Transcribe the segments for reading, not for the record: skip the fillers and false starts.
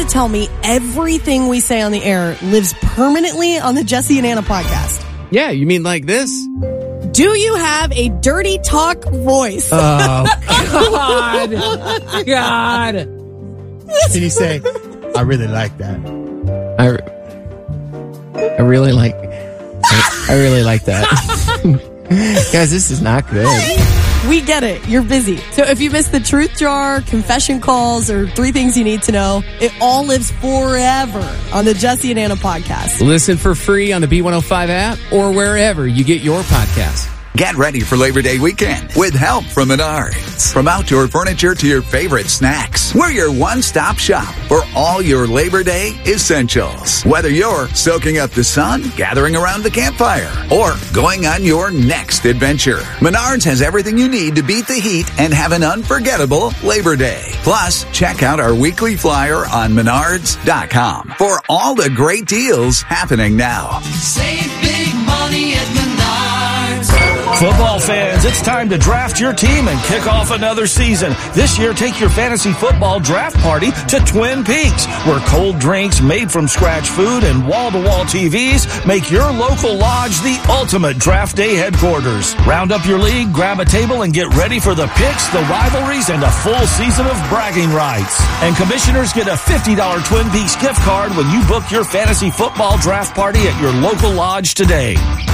tell me everything we say on the air lives permanently on the Jesse and Anna podcast? Yeah, you mean like this? Do you have a dirty talk voice? Oh, God. Did he say, I really like that? I really like that. Guys, this is not good. We get it. You're busy. So if you missed the truth jar, confession calls, or 3 things you need to know, it all lives forever on the Jesse and Anna podcast. Listen for free on the B105 app or wherever you get your podcasts. Get ready for Labor Day weekend with help from Menards. From outdoor furniture to your favorite snacks, we're your one-stop shop for all your Labor Day essentials. Whether you're soaking up the sun, gathering around the campfire, or going on your next adventure, Menards has everything you need to beat the heat and have an unforgettable Labor Day. Plus, check out our weekly flyer on Menards.com for all the great deals happening now. Save big money at Menards. Football fans, it's time to draft your team and kick off another season. This year, take your fantasy football draft party to Twin Peaks, where cold drinks, made from scratch food, and wall-to-wall TVs make your local lodge the ultimate draft day headquarters. Round up your league, grab a table, and get ready for the picks, the rivalries, and a full season of bragging rights. And commissioners get a $50 Twin Peaks gift card when you book your fantasy football draft party at your local lodge today.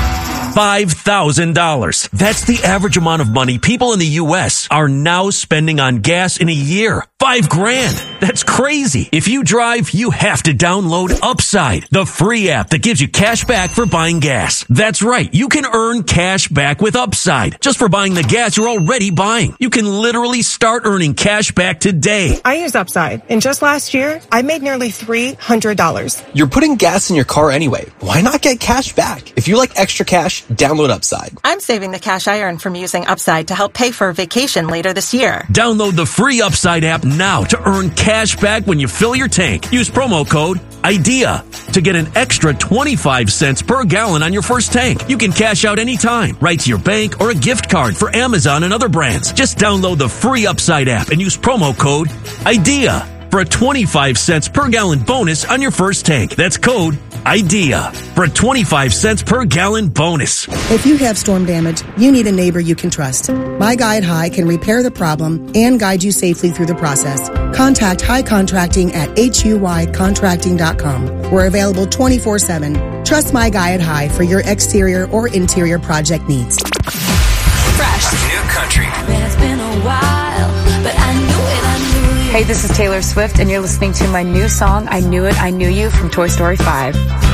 $5,000. That's the average amount of money people in the U.S. are now spending on gas in a year. $5,000. That's crazy. If you drive, you have to download Upside, the free app that gives you cash back for buying gas. That's right. You can earn cash back with Upside just for buying the gas you're already buying. You can literally start earning cash back today. I use Upside, and just last year, I made nearly $300. You're putting gas in your car anyway. Why not get cash back? If you like extra cash, download Upside. I'm saving the cash I earn from using Upside to help pay for a vacation later this year. Download the free Upside app now to earn cash back when you fill your tank. Use promo code IDEA to get an extra 25 cents per gallon on your first tank. You can cash out anytime, right to your bank or a gift card for Amazon and other brands. Just download the free Upside app and use promo code IDEA for a 25 cents per gallon bonus on your first tank. That's code IDEA for a 25 cents per gallon bonus. If you have storm damage, you need a neighbor you can trust. My Guy at High can repair the problem and guide you safely through the process. Contact High Contracting at HUYcontracting.com. We're available 24/7. Trust My Guy at High for your exterior or interior project needs. Fresh new country. It's been a while, but I knew it. Hey, this is Taylor Swift, and you're listening to my new song, I Knew It, I Knew You, from Toy Story 5.